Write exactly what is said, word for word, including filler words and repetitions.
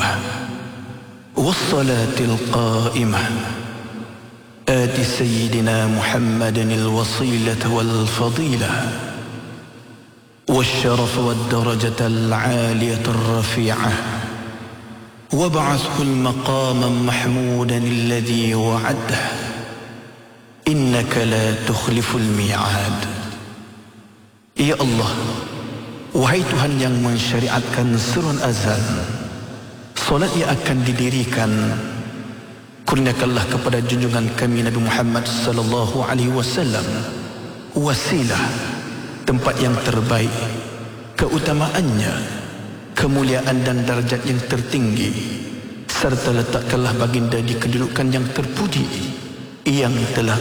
القائمة والصلاة القائمة آت سيدنا محمد الوصيلة والفضيلة والشرف والدرجة العالية الرفيعة وابعثه المقام محمودا الذي وعده إنك لا تخلف الميعاد. Ya Allah, wahai Tuhan yang mensyariatkan surun azan, solat yang akan didirikan, kurniakanlah kepada junjungan kami Nabi Muhammad sallallahu alaihi wasallam wasilah, tempat yang terbaik, keutamaannya, kemuliaan dan darjat yang tertinggi, serta letakkanlah baginda di kedudukan yang terpuji yang telah